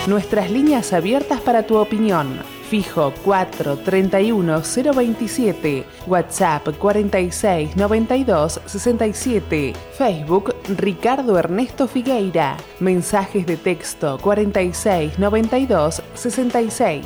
Nuestras líneas abiertas para tu opinión. Fijo 431 027, WhatsApp 46 92 67, Facebook Ricardo Ernesto Figueira, mensajes de texto 46 92 66.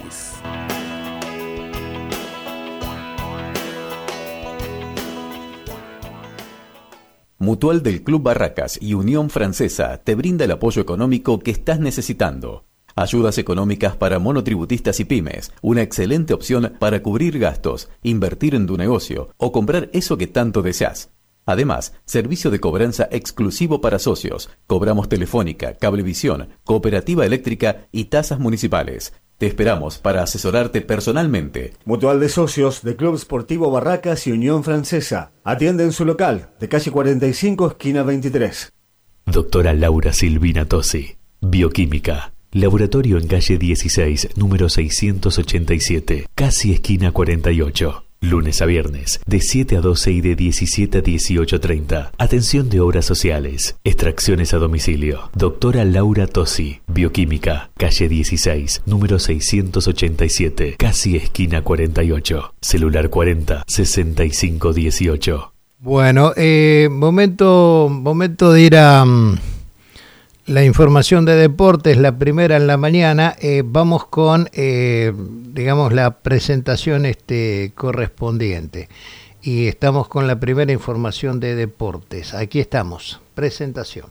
Mutual del Club Barracas y Unión Francesa te brinda el apoyo económico que estás necesitando. Ayudas económicas para monotributistas y pymes, una excelente opción para cubrir gastos, invertir en tu negocio o comprar eso que tanto deseas. Además, servicio de cobranza exclusivo para socios. Cobramos telefónica, cablevisión, cooperativa eléctrica y tasas municipales. Te esperamos para asesorarte personalmente. Mutual de Socios de Club Sportivo Barracas y Unión Francesa. Atiende en su local, de calle 45, esquina 23. Doctora Laura Silvina Tosi, Bioquímica. Laboratorio en calle 16, número 687, casi esquina 48. Lunes a viernes, de 7 a 12 y de 17 a 18:30. Atención de obras sociales. Extracciones a domicilio. Doctora Laura Tosi, Bioquímica, calle 16, número 687, casi esquina 48. Celular 40 65 18. Bueno, momento de ir a... la información de deportes, la primera en la mañana. Vamos con, la presentación correspondiente. Y estamos con la primera información de deportes. Aquí estamos, presentación.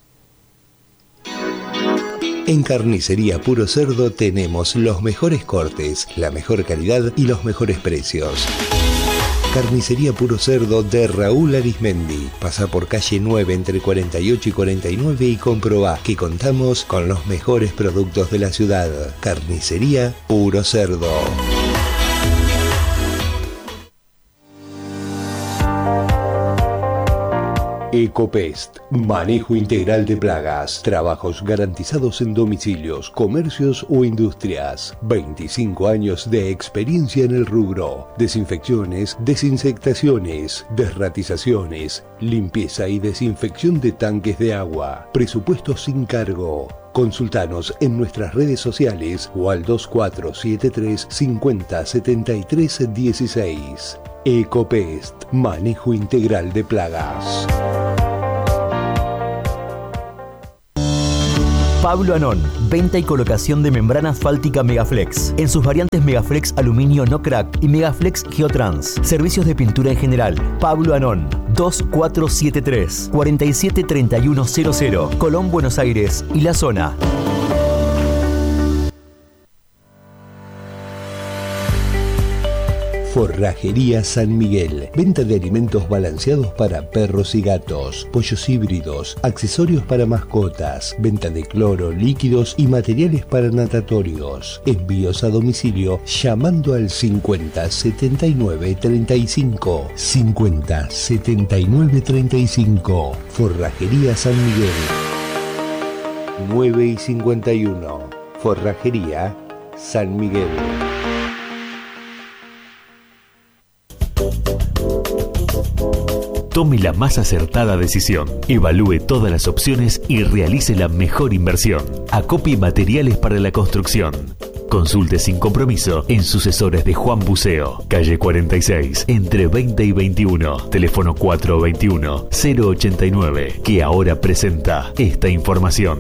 En Carnicería Puro Cerdo tenemos los mejores cortes, la mejor calidad y los mejores precios. Carnicería Puro Cerdo de Raúl Arismendi. Pasa por calle 9 entre 48 y 49 y comprobá que contamos con los mejores productos de la ciudad. Carnicería Puro Cerdo. Ecopest, manejo integral de plagas, trabajos garantizados en domicilios, comercios o industrias. 25 años de experiencia en el rubro. Desinfecciones, desinsectaciones, desratizaciones, limpieza y desinfección de tanques de agua. Presupuesto sin cargo. Consultanos en nuestras redes sociales o al 2473 50 73 16. Ecopest, manejo integral de plagas. Pablo Anón, venta y colocación de membrana asfáltica Megaflex, en sus variantes Megaflex Aluminio No Crack y Megaflex Geotrans. Servicios de pintura en general. Pablo Anón, 2473 473100, Colón, Buenos Aires y la zona. Forrajería San Miguel. Venta de alimentos balanceados para perros y gatos, pollos híbridos, accesorios para mascotas, venta de cloro, líquidos y materiales para natatorios. Envíos a domicilio llamando al 50 79 35. 50 79 35. Forrajería San Miguel. 9 y 51. Forrajería San Miguel. Tome la más acertada decisión. Evalúe todas las opciones y realice la mejor inversión. Acopie materiales para la construcción. Consulte sin compromiso en sucesores de Juan Buceo, calle 46, entre 20 y 21, teléfono 421-089, que ahora presenta esta información.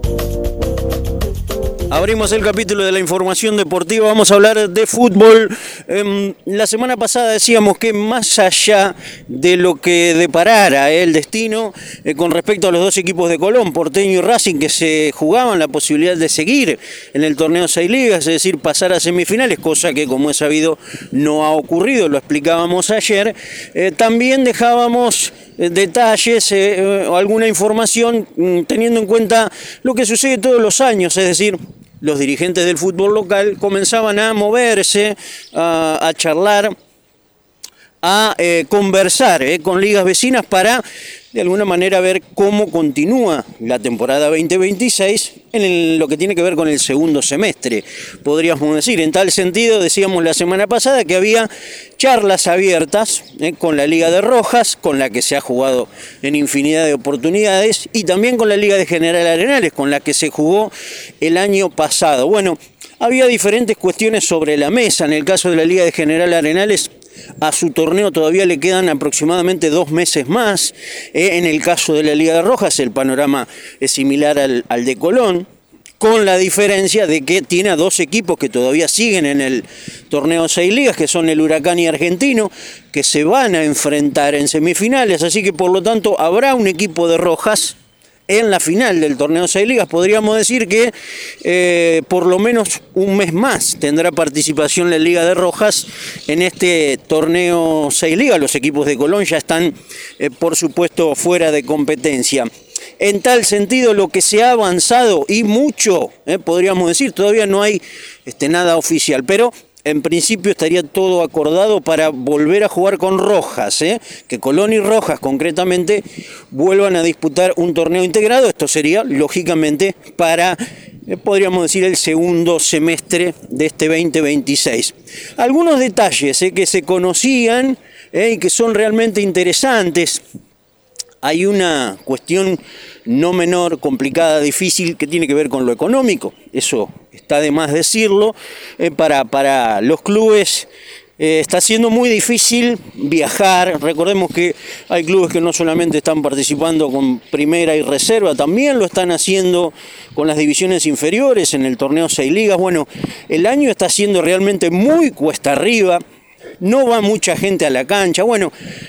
Abrimos el capítulo de la información deportiva, vamos a hablar de fútbol. La semana pasada decíamos que más allá de lo que deparara el destino con respecto a los dos equipos de Colón, Porteño y Racing, que se jugaban la posibilidad de seguir en el torneo 6 ligas, es decir, pasar a semifinales, cosa que como es sabido no ha ocurrido, lo explicábamos ayer, también dejábamos detalles o alguna información teniendo en cuenta lo que sucede todos los años, es decir, los dirigentes del fútbol local comenzaban a moverse, a charlar, a conversar con ligas vecinas para de alguna manera ver cómo continúa la temporada 2026 en lo que tiene que ver con el segundo semestre, podríamos decir. En tal sentido, decíamos la semana pasada que había charlas abiertas con la Liga de Rojas, con la que se ha jugado en infinidad de oportunidades, y también con la Liga de General Arenales, con la que se jugó el año pasado. Bueno, había diferentes cuestiones sobre la mesa. En el caso de la Liga de General Arenales, a su torneo todavía le quedan aproximadamente 2 meses más. En el caso de la Liga de Rojas, el panorama es similar al de Colón, con la diferencia de que tiene a 2 equipos que todavía siguen en el torneo 6 ligas, que son el Huracán y Argentino, que se van a enfrentar en semifinales. Así que por lo tanto habrá un equipo de Rojas en la final del torneo 6 ligas. Podríamos decir que por lo menos un mes más tendrá participación la Liga de Rojas en este torneo 6 ligas. Los equipos de Colón ya están, por supuesto, fuera de competencia. En tal sentido, lo que se ha avanzado, y mucho, podríamos decir, todavía no hay nada oficial, pero en principio estaría todo acordado para volver a jugar con Rojas, que Colón y Rojas concretamente vuelvan a disputar un torneo integrado. Esto sería, lógicamente, para, podríamos decir, el segundo semestre de este 2026. Algunos detalles que se conocían y que son realmente interesantes. Hay una cuestión no menor, complicada, difícil, que tiene que ver con lo económico. Eso está de más decirlo. Para los clubes está siendo muy difícil viajar. Recordemos que hay clubes que no solamente están participando con primera y reserva, también lo están haciendo con las divisiones inferiores en el torneo 6 ligas. Bueno, el año está siendo realmente muy cuesta arriba. No va mucha gente a la cancha. Bueno,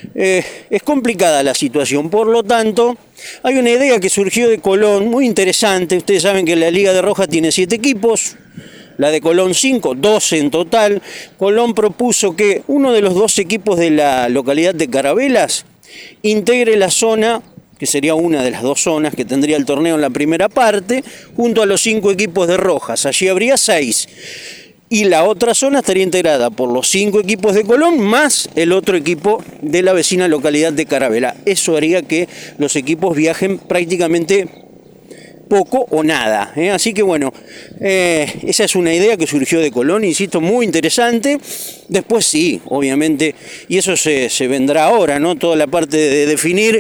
es complicada la situación. Por lo tanto, hay una idea que surgió de Colón muy interesante. Ustedes saben que la Liga de Rojas tiene 7 equipos, la de Colón 5, 12 en total. Colón propuso que uno de los 2 equipos de la localidad de Carabelas integre la zona, que sería una de las 2 zonas que tendría el torneo en la primera parte, junto a los 5 equipos de Rojas. Allí habría 6. Y la otra zona estaría integrada por los 5 equipos de Colón más el otro equipo de la vecina localidad de Carabela. Eso haría que los equipos viajen prácticamente poco o nada. Así que bueno, esa es una idea que surgió de Colón, insisto, muy interesante. Después sí, obviamente, y eso se vendrá ahora, ¿no? Toda la parte de definir.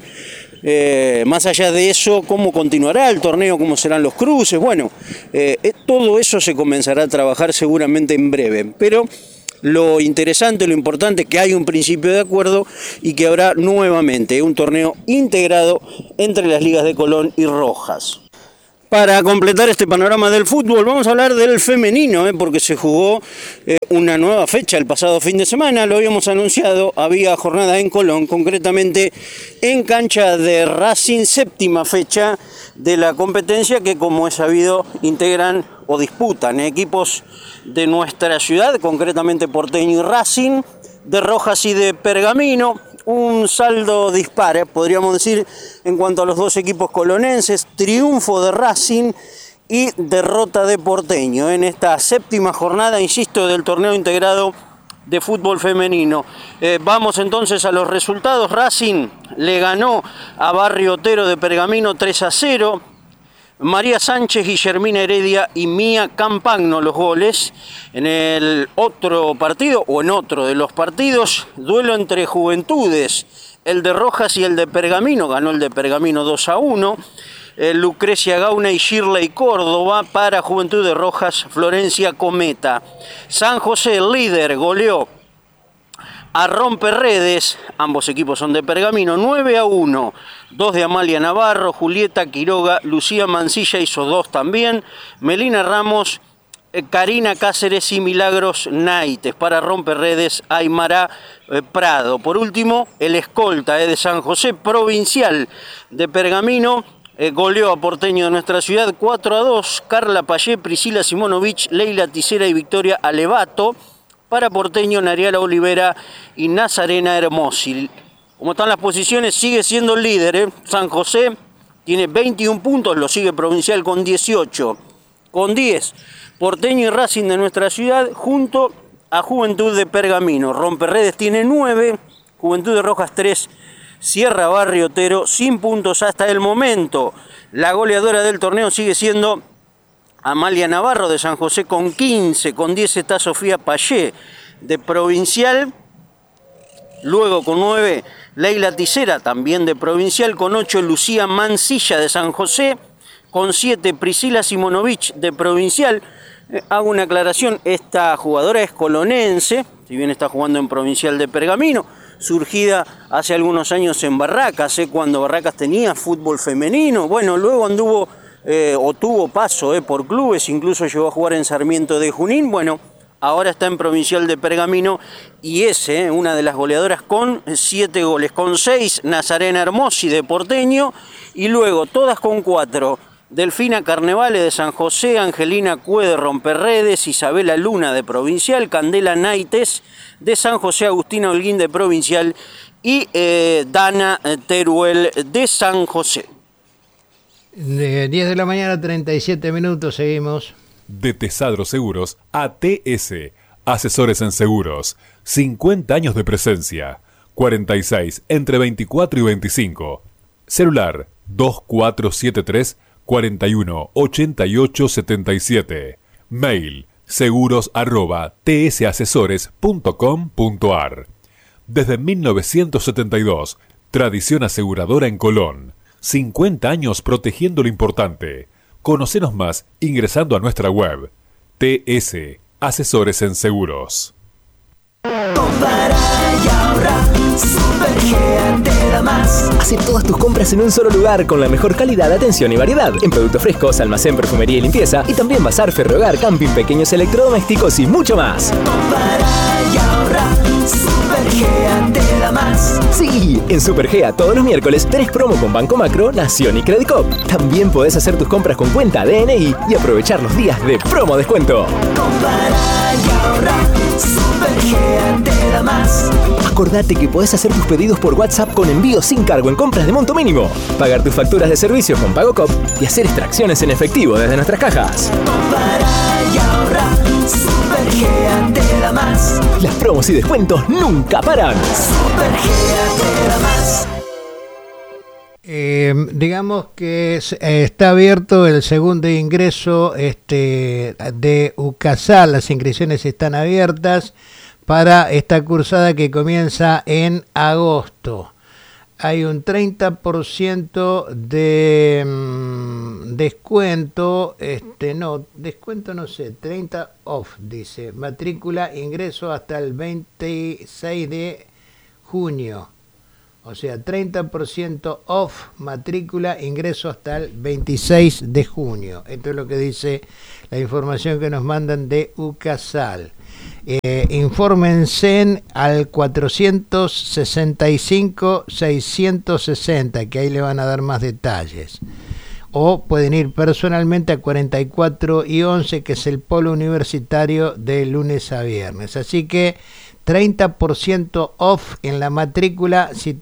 Más allá de eso, cómo continuará el torneo, cómo serán los cruces, bueno, todo eso se comenzará a trabajar seguramente en breve, pero lo interesante, lo importante es que hay un principio de acuerdo y que habrá nuevamente un torneo integrado entre las ligas de Colón y Rojas. Para completar este panorama del fútbol, vamos a hablar del femenino, porque se jugó una nueva fecha el pasado fin de semana, lo habíamos anunciado, había jornada en Colón, concretamente en cancha de Racing, 7ª fecha de la competencia que, como es sabido, integran o disputan equipos de nuestra ciudad, concretamente Porteño y Racing, de Rojas y de Pergamino. Un saldo dispar, podríamos decir, en cuanto a los 2 equipos colonenses: triunfo de Racing y derrota de Porteño en esta 7ª jornada, insisto, del torneo integrado de fútbol femenino. Vamos entonces a los resultados. Racing le ganó a Barrio Otero de Pergamino 3-0. María Sánchez, Guillermina Heredia y Mía Campagno los goles. En el otro partido, o en otro de los partidos, duelo entre Juventudes, el de Rojas y el de Pergamino. Ganó el de Pergamino 2-1. Lucrecia Gauna y Shirley Córdoba. Para Juventud de Rojas, Florencia Cometa. San José, el líder, goleó a Romperredes, ambos equipos son de Pergamino, 9-1, 2 de Amalia Navarro, Julieta Quiroga, Lucía Mancilla hizo 2 también, Melina Ramos, Karina Cáceres y Milagros Naites. Para Romperredes, Aymara Prado. Por último, el escolta de San José, Provincial de Pergamino, goleó a Porteño de nuestra ciudad 4-2, Carla Payé, Priscila Simonovich, Leila Ticera y Victoria Alevato. Para Porteño, Nariala Olivera y Nazarena Hermosil. Como están las posiciones, sigue siendo el líder. San José tiene 21 puntos, lo sigue Provincial con 18. Con 10, Porteño y Racing de nuestra ciudad, junto a Juventud de Pergamino. Romperredes tiene 9, Juventud de Rojas 3, cierra Barrio Otero sin puntos hasta el momento. La goleadora del torneo sigue siendo Amalia Navarro de San José con 15, con 10 está Sofía Payé de Provincial. Luego con 9, Leila Tisera, también de Provincial. Con 8, Lucía Mancilla de San José. Con 7, Priscila Simonovich de Provincial. Hago una aclaración, esta jugadora es colonense, si bien está jugando en Provincial de Pergamino, surgida hace algunos años en Barracas, cuando Barracas tenía fútbol femenino. Bueno, luego anduvo o tuvo paso por clubes, incluso llegó a jugar en Sarmiento de Junín. Bueno, ahora está en Provincial de Pergamino y es una de las goleadoras con 7 goles. Con 6, Nazarena Hermosi de Porteño. Y luego todas con 4, Delfina Carnevale de San José, Angelina Cue de Romperredes, Isabela Luna de Provincial, Candela Naites de San José, Agustina Holguín de Provincial y Dana Teruel de San José. 10 de la mañana, 37 minutos, seguimos. De Tesadro Seguros a TS, asesores en seguros, 50 años de presencia, 46 entre 24 y 25, celular 2473 41 88 77, mail seguros@tsasesores.com.ar. Desde 1972, tradición aseguradora en Colón, 50 años protegiendo lo importante. Conocenos más ingresando a nuestra web, TS Asesores en Seguros. Compara y ahorra, Supergea te da más. Hace todas tus compras en un solo lugar con la mejor calidad, atención y variedad. En productos frescos, almacén, perfumería y limpieza. Y también bazar, ferrohogar, camping, pequeños electrodomésticos y mucho más. Compara y ahorra, Supergea te da más. Sí, en Supergea todos los miércoles tenés promo con Banco Macro, Nación y Credicop. También podés hacer tus compras con cuenta DNI y aprovechar los días de promo descuento. Compara y ahorra, Supergea te da más. Acordate que podés hacer tus pedidos por WhatsApp con envío sin cargo en compras de monto mínimo, pagar tus facturas de servicio con PagoCop y hacer extracciones en efectivo desde nuestras cajas. Compara y ahorra, Supergea te da más. Las promos y descuentos nunca paran. Supergea te da más. Digamos que está abierto el segundo ingreso de UCASAL. Las inscripciones están abiertas para esta cursada que comienza en agosto. Hay un 30% de descuento, descuento no sé, 30 off, dice, matrícula, ingreso hasta el 26 de junio. O sea, 30% off, matrícula, ingreso hasta el 26 de junio. Esto es lo que dice la información que nos mandan de UCASAL. Infórmense al 465-660, que ahí le van a dar más detalles. O pueden ir personalmente a 44 y 11, que es el polo universitario de lunes a viernes. Así que 30% off en la matrícula si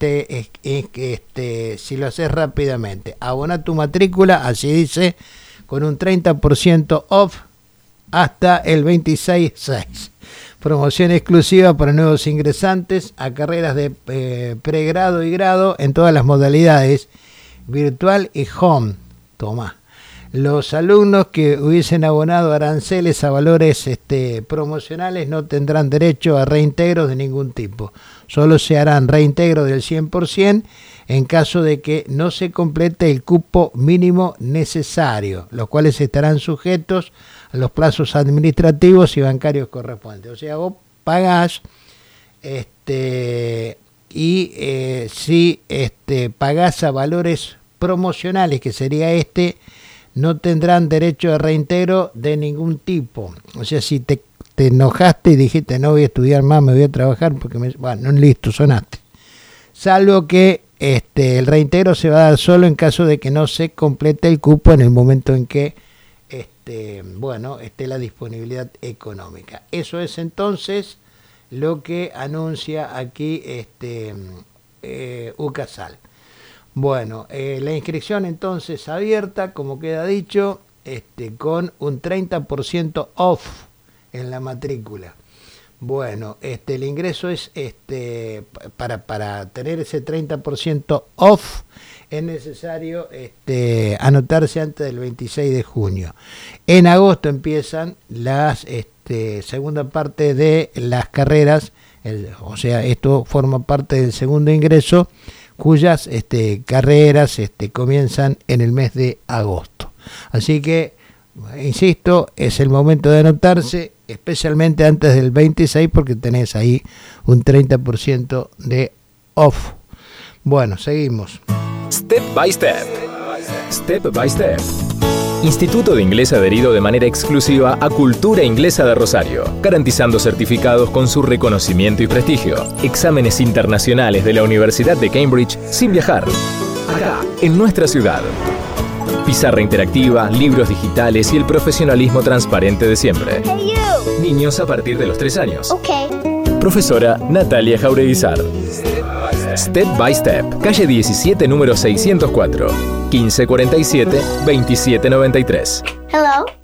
lo haces rápidamente. Abona tu matrícula, así dice, con un 30% off hasta el 26/6. Promoción exclusiva para nuevos ingresantes a carreras de pregrado y grado en todas las modalidades, virtual y home. Toma. Los alumnos que hubiesen abonado aranceles a valores promocionales no tendrán derecho a reintegros de ningún tipo. Solo se harán reintegros del 100% en caso de que no se complete el cupo mínimo necesario, los cuales estarán sujetos a los plazos administrativos y bancarios correspondientes. O sea, vos pagás si pagás a valores promocionales, que sería no tendrán derecho a reintegro de ningún tipo. O sea, si te enojaste y dijiste no voy a estudiar más, me voy a trabajar porque listo, sonaste. Salvo que el reintegro se va a dar solo en caso de que no se complete el cupo en el momento en que esté la disponibilidad económica. Eso es entonces lo que anuncia aquí UCASAL. Bueno, la inscripción entonces abierta, como queda dicho, con un 30% off en la matrícula. Bueno, el ingreso es para tener ese 30% off es necesario anotarse antes del 26 de junio. En agosto empiezan las segunda parte de las carreras, o sea, esto forma parte del segundo ingreso, cuyas carreras comienzan en el mes de agosto. Así que, insisto, es el momento de anotarse, especialmente antes del 26, porque tenés ahí un 30% de off. Bueno, seguimos. Step by Step. Step by Step. Instituto de Inglés adherido de manera exclusiva a Cultura Inglesa de Rosario, garantizando certificados con su reconocimiento y prestigio. Exámenes internacionales de la Universidad de Cambridge sin viajar. Acá, en nuestra ciudad. Pizarra interactiva, libros digitales y el profesionalismo transparente de siempre. Hey, you. Niños a partir de los 3 años. Okay. Profesora Natalia Jaureguizar. Step by Step, calle 17, número 604, 1547-2793. Hello.